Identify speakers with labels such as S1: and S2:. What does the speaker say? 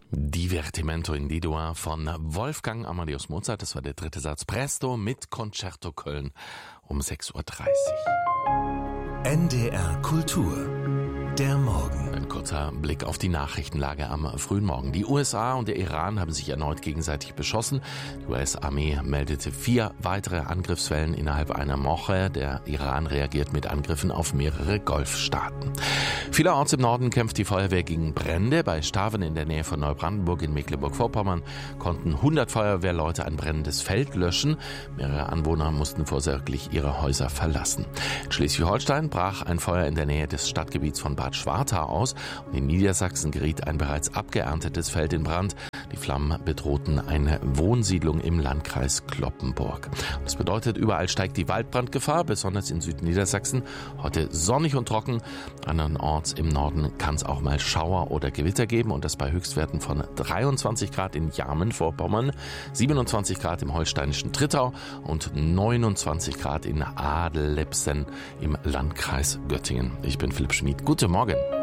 S1: Divertimento in D-Dur von Wolfgang Amadeus Mozart. Das war der dritte Satz. Presto mit Concerto Köln um 6.30 Uhr.
S2: NDR Kultur. Der Morgen.
S1: Ein kurzer Blick auf die Nachrichtenlage am frühen Morgen. Die USA und der Iran haben sich erneut gegenseitig beschossen. Die US-Armee meldete 4 weitere Angriffswellen innerhalb einer Woche. Der Iran reagiert mit Angriffen auf mehrere Golfstaaten. Vielerorts im Norden kämpft die Feuerwehr gegen Brände. Bei Staven in der Nähe von Neubrandenburg in Mecklenburg-Vorpommern konnten 100 Feuerwehrleute ein brennendes Feld löschen. Mehrere Anwohner mussten vorsorglich ihre Häuser verlassen. In Schleswig-Holstein brach ein Feuer in der Nähe des Stadtgebiets von Bad Schwartau aus und in Niedersachsen geriet ein bereits abgeerntetes Feld in Brand. Die Flammen bedrohten eine Wohnsiedlung im Landkreis Cloppenburg. Das bedeutet, überall steigt die Waldbrandgefahr, besonders in Südniedersachsen. Heute sonnig und trocken. Andernorts im Norden kann es auch mal Schauer oder Gewitter geben und das bei Höchstwerten von 23 Grad in Jarmen-Vorpommern, 27 Grad im holsteinischen Trittau und 29 Grad in Adellepsen im Landkreis Göttingen. Ich bin Philipp Schmid. Guten Morgen.